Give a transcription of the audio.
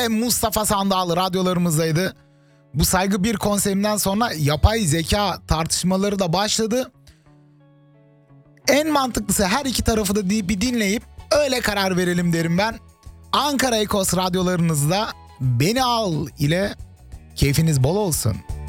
Mustafa Sandal radyolarımızdaydı. Bu Saygı Bir konserinden sonra yapay zeka tartışmaları da başladı. En mantıklısı her iki tarafı da bir dinleyip öyle karar verelim derim ben. Ankara Ekos radyolarınızda Beni Al ile keyfiniz bol olsun.